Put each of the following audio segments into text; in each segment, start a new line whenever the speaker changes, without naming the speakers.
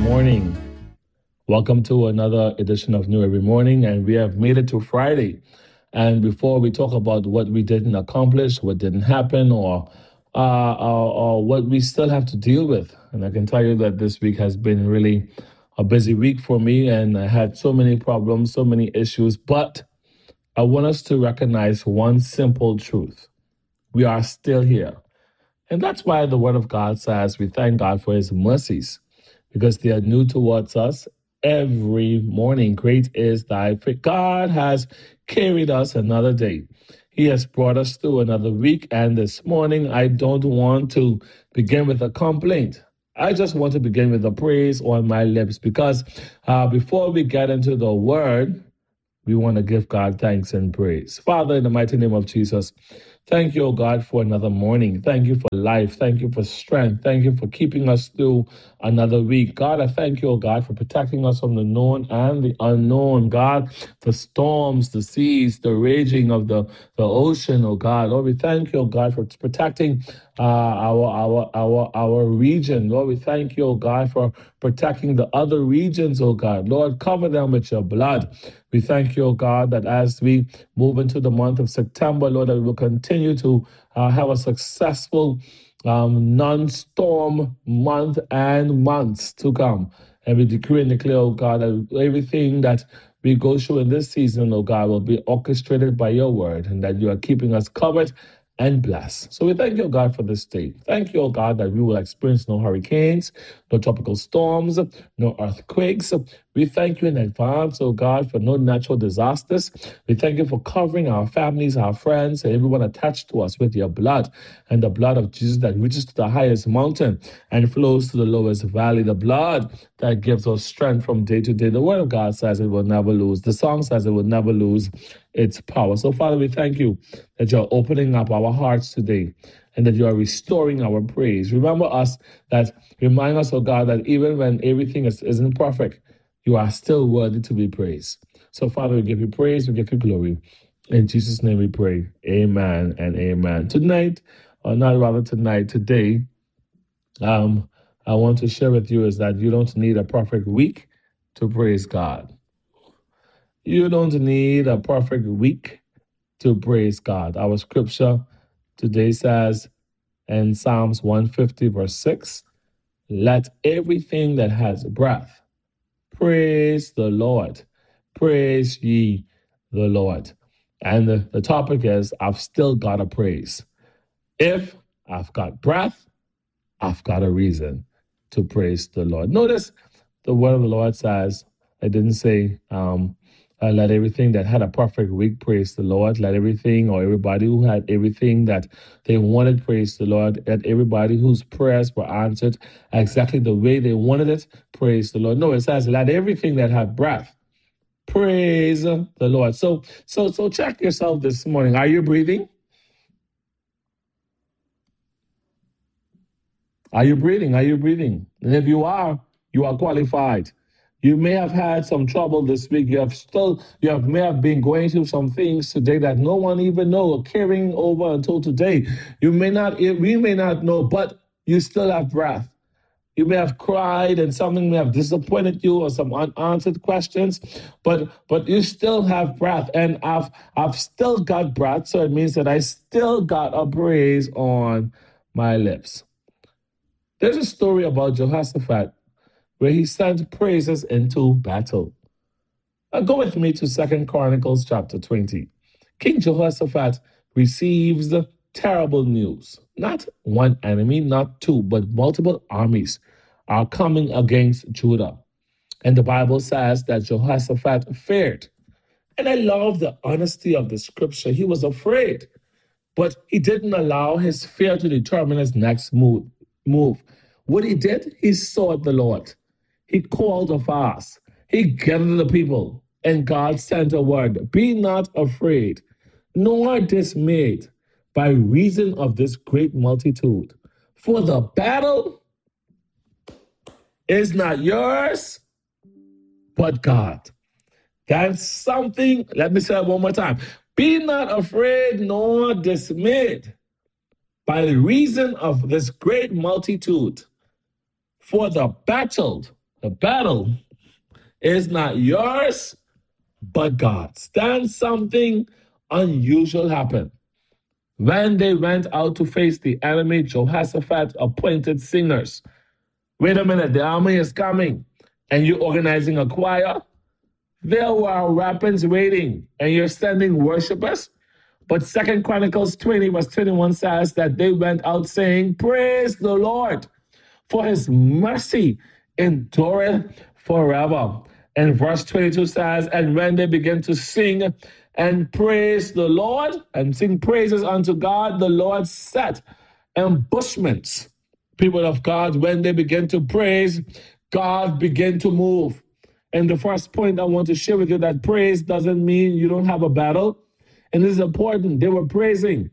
morning. Welcome to another edition of New Every Morning, and we have made it to Friday. And before we talk about what we didn't accomplish, what didn't happen, or what we still have to deal with, and I can tell you that this week has been really a busy week for me, and I had so many problems, so many issues. But I want us to recognize one simple truth: we are still here. And that's why the Word of God says we thank God for His mercies, because they are new towards us every morning. Great is thy faith. God has carried us another day. He has brought us through another week. And this morning, I don't want to begin with a complaint. I just want to begin with a praise on my lips, because before we get into the Word, we want to give God thanks and praise. Father, in the mighty name of Jesus, thank you, oh God, for another morning. Thank you for life. Thank you for strength. Thank you for keeping us through another week. God, I thank you, oh God, for protecting us from the known and the unknown. God, the storms, the seas, the raging of the ocean, oh God. Lord, we thank you, oh God, for protecting our region. Lord, we thank you, oh God, for protecting the other regions, oh God. Lord, cover them with your blood. We thank you, oh God, that as we move into the month of September, Lord, that we will continue to have a successful non-storm month and months to come. And we decree and declare, oh God, that everything that we go through in this season, oh God, will be orchestrated by your word, and that you are keeping us covered and blessed. So we thank you, oh God, for this day. Thank you, oh God, that we will experience no hurricanes, no tropical storms, no earthquakes. We thank you in advance, oh God, for no natural disasters. We thank you for covering our families, our friends, and everyone attached to us with your blood, and the blood of Jesus that reaches to the highest mountain and flows to the lowest valley. The blood that gives us strength from day to day. The word of God says it will never lose. The song says it will never lose its power. So, Father, we thank you that you're opening up our hearts today, and that you are restoring our praise. Remind us, oh God, that even when everything isn't perfect, you are still worthy to be praised. So, Father, we give you praise, we give you glory. In Jesus' name we pray. Amen and amen. Today, I want to share with you is that you don't need a perfect week to praise God. You don't need a perfect week to praise God. Our scripture today says in Psalms 150, verse 6, let everything that has breath praise the Lord. Praise ye the Lord. And the topic is, I've still got a praise. If I've got breath, I've got a reason to praise the Lord. Notice the word of the Lord says, I didn't say, let everything that had a perfect week praise the Lord. Let everything or everybody who had everything that they wanted praise the Lord. Let everybody whose prayers were answered exactly the way they wanted it praise the Lord. No, it says let everything that had breath praise the Lord. So check yourself this morning. Are you breathing? Are you breathing? Are you breathing? And if you are qualified. You may have had some trouble this week. May have been going through some things today that no one even know, carrying over until today. We may not know, but you still have breath. You may have cried and something may have disappointed you, or some unanswered questions, but you still have breath. And I've still got breath, so it means that I still got a praise on my lips. There's a story about Jehoshaphat where he sent praises into battle. Go with me to 2 Chronicles chapter 20. King Jehoshaphat receives terrible news. Not one enemy, not two, but multiple armies are coming against Judah. And the Bible says that Jehoshaphat feared. And I love the honesty of the scripture. He was afraid, but he didn't allow his fear to determine his next move. What he did, he sought the Lord. He called a fast. He gathered the people, and God sent a word. Be not afraid, nor dismayed by reason of this great multitude. For the battle is not yours, but God. That's something. Let me say it one more time. Be not afraid, nor dismayed by the reason of this great multitude. For the battle The battle is not yours, but God's. Then something unusual happened. When they went out to face the enemy, Jehoshaphat appointed singers. Wait a minute, the army is coming, and you're organizing a choir? There were weapons waiting, and you're sending worshipers? But 2 Chronicles 20 verse 21 says that they went out saying, praise the Lord, for his mercy endureth forever. And verse 22 says, and when they began to sing and praise the Lord and sing praises unto God, the Lord set ambushments. People of God, when they begin to praise, God began to move. And the first point I want to share with you, that praise doesn't mean you don't have a battle. And this is important. They were praising,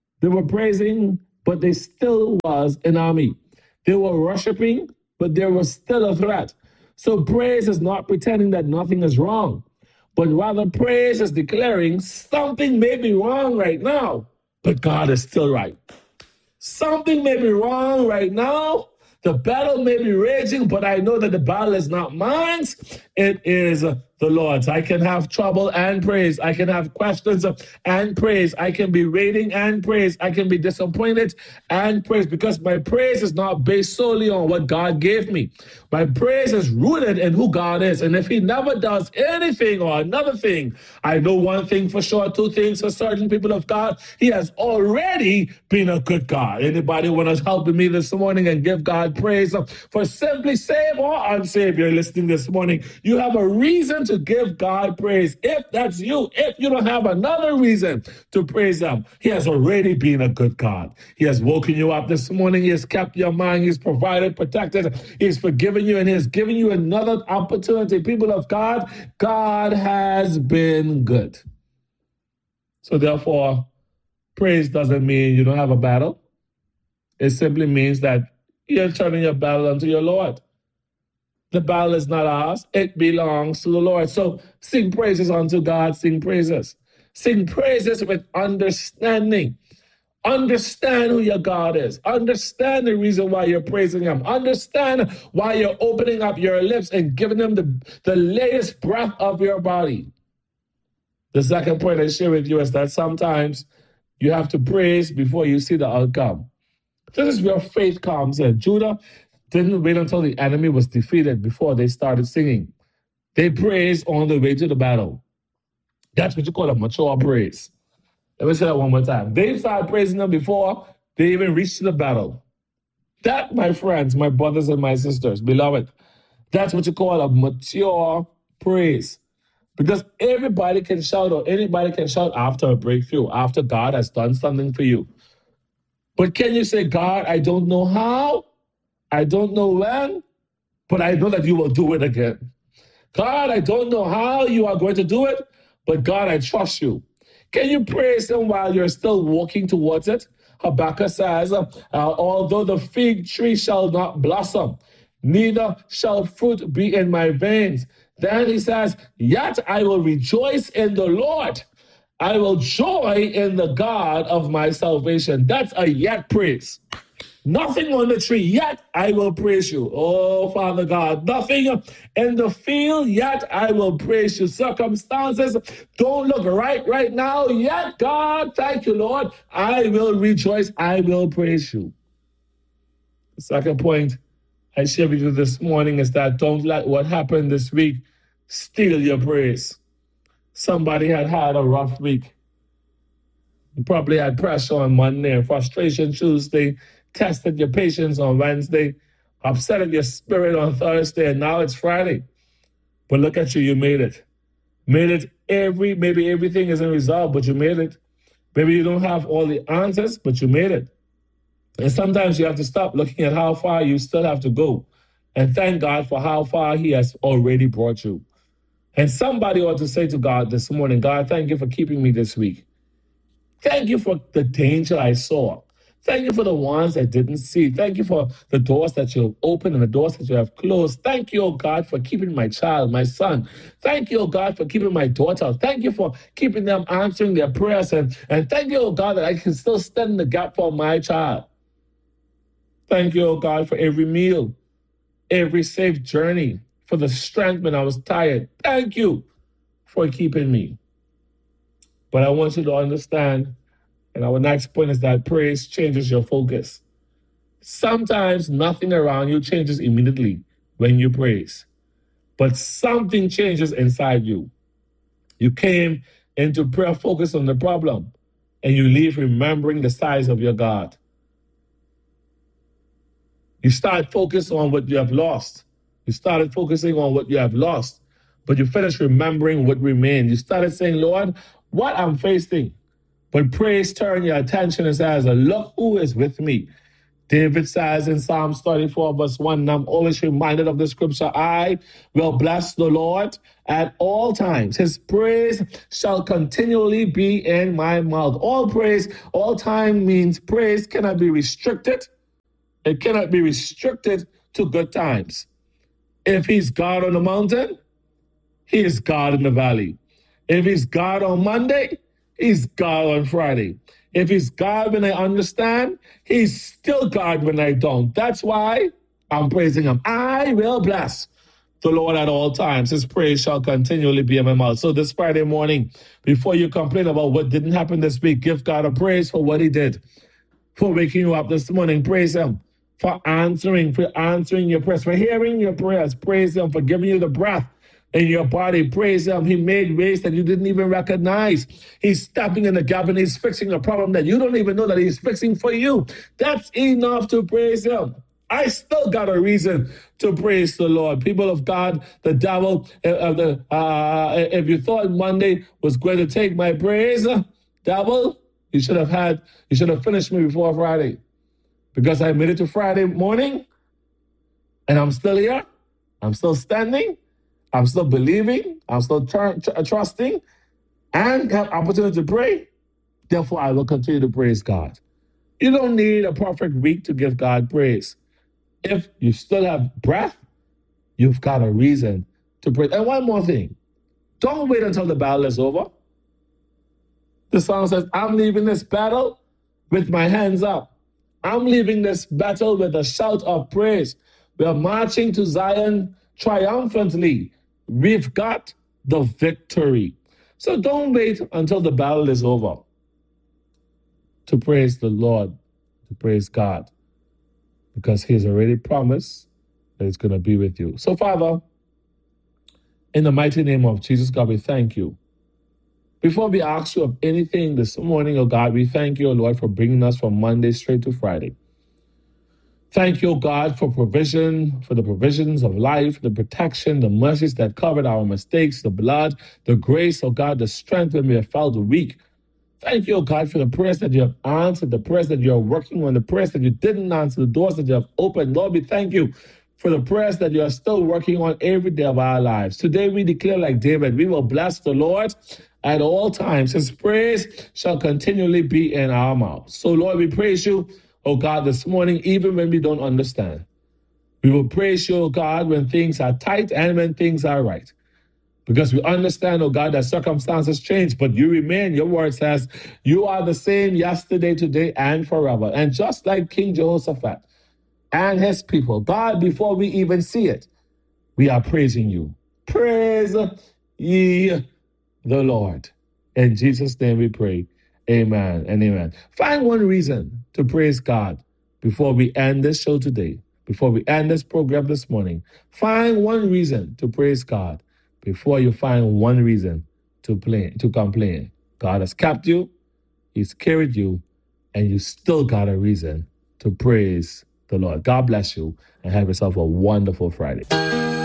but they still was an army. They were worshiping, but there was still a threat. So praise is not pretending that nothing is wrong, but rather praise is declaring something may be wrong right now, but God is still right. Something may be wrong right now. The battle may be raging, but I know that the battle is not mine. It is the Lord's. I can have trouble and praise. I can have questions and praise. I can be waiting and praise. I can be disappointed and praise, because my praise is not based solely on what God gave me. My praise is rooted in who God is. And if he never does anything or another thing, I know one thing for sure, two things for certain, people of God. He has already been a good God. Anybody want to help me this morning and give God praise for simply saved or unsaved? You're listening this morning. You have a reason to give God praise. If that's you, if you don't have another reason to praise him, he has already been a good God. He has woken you up this morning. He has kept your mind. He's provided, protected. He's forgiven you, and he has given you another opportunity. People of God, God has been good. So therefore, praise doesn't mean you don't have a battle. It simply means that you're turning your battle unto your Lord. The battle is not ours. It belongs to the Lord. So sing praises unto God. Sing praises. Sing praises with understanding. Understand who your God is. Understand the reason why you're praising him. Understand why you're opening up your lips and giving him the latest breath of your body. The second point I share with you is that sometimes you have to praise before you see the outcome. This is where faith comes in. Judah didn't wait until the enemy was defeated before they started singing. They praised on the way to the battle. That's what you call a mature praise. Let me say that one more time. They started praising them before they even reached the battle. That, my friends, my brothers and my sisters, beloved, that's what you call a mature praise. Because everybody can shout, or anybody can shout after a breakthrough, after God has done something for you. But can you say, God, I don't know how, I don't know when, but I know that you will do it again. God, I don't know how you are going to do it, but God, I trust you. Can you praise him while you're still walking towards it? Habakkuk says, although the fig tree shall not blossom, neither shall fruit be in my veins. Then he says, yet I will rejoice in the Lord. I will joy in the God of my salvation. That's a yet praise. Nothing on the tree, yet I will praise you. Oh, Father God, nothing in the field, yet I will praise you. Circumstances don't look right now, yet God, thank you, Lord, I will rejoice, I will praise you. The second point I share with you this morning is that don't let what happened this week steal your praise. Somebody had a rough week. You probably had pressure on Monday, frustration Tuesday, tested your patience on Wednesday, upset your spirit on Thursday, and now it's Friday. But look at you, you made it. Made it maybe everything isn't resolved, but you made it. Maybe you don't have all the answers, but you made it. And sometimes you have to stop looking at how far you still have to go and thank God for how far he has already brought you. And somebody ought to say to God this morning, God, thank you for keeping me this week. Thank you for the danger I saw. Thank you for the ones I didn't see. Thank you for the doors that you have opened and the doors that you have closed. Thank you, oh God, for keeping my child, my son. Thank you, oh God, for keeping my daughter. Thank you for keeping them answering their prayers. And thank you, oh God, that I can still stand in the gap for my child. Thank you, oh God, for every meal, every safe journey, for the strength when I was tired. Thank you for keeping me. But I want you to understand, and our next point is that praise changes your focus. Sometimes nothing around you changes immediately when you praise, but something changes inside you. You came into prayer focused on the problem, and you leave remembering the size of your God. You start focused on what you have lost. You started focusing on what you have lost, but you finished remembering what remained. You started saying, Lord, what I'm facing. But praise turned your attention and says, look who is with me. David says in Psalms 34 verse 1, and I'm always reminded of the scripture, I will bless the Lord at all times. His praise shall continually be in my mouth. All praise, all time means praise cannot be restricted. It cannot be restricted to good times. If he's God on the mountain, he is God in the valley. If he's God on Monday, he's God on Friday. If he's God when I understand, he's still God when I don't. That's why I'm praising him. I will bless the Lord at all times. His praise shall continually be in my mouth. So this Friday morning, before you complain about what didn't happen this week, give God a praise for what he did. For waking you up this morning, praise him. For answering your prayers, for hearing your prayers, praise him. For giving you the breath in your body, praise him. He made ways that you didn't even recognize. He's stepping in the gap and he's fixing a problem that you don't even know that he's fixing for you. That's enough to praise him. I still got a reason to praise the Lord. People of God, the devil, if you thought Monday was going to take my praise, devil, you should have finished me before Friday. Because I made it to Friday morning, and I'm still here. I'm still standing. I'm still believing. I'm still trusting, and have opportunity to pray. Therefore, I will continue to praise God. You don't need a perfect week to give God praise. If you still have breath, you've got a reason to praise. And one more thing. Don't wait until the battle is over. The song says, I'm leaving this battle with my hands up. I'm leaving this battle with a shout of praise. We are marching to Zion triumphantly. We've got the victory. So don't wait until the battle is over to praise the Lord, to praise God, because he's already promised that he's going to be with you. So, Father, in the mighty name of Jesus, God, we thank you. Before we ask you of anything this morning, oh God, we thank you, oh Lord, for bringing us from Monday straight to Friday. Thank you, oh God, for provision, for the provisions of life, the protection, the mercies that covered our mistakes, the blood, the grace, oh God, the strength when we have felt weak. Thank you, oh God, for the prayers that you have answered, the prayers that you are working on, the prayers that you didn't answer, the doors that you have opened. Lord, we thank you for the prayers that you are still working on every day of our lives. Today we declare like David, we will bless the Lord at all times. His praise shall continually be in our mouths. So Lord, we praise you, oh God, this morning, even when we don't understand. We will praise you, oh God, when things are tight and when things are right. Because we understand, oh God, that circumstances change, but you remain. Your word says you are the same yesterday, today, and forever. And just like King Jehoshaphat and his people, God, before we even see it, we are praising you. Praise ye the Lord. In Jesus' name we pray. Amen and amen. Find one reason to praise God before we end this show today, before we end this program this morning. Find one reason to praise God before you find one reason to complain. God has kept you, he's carried you, and you still got a reason to praise the Lord. God bless you and have yourself a wonderful Friday.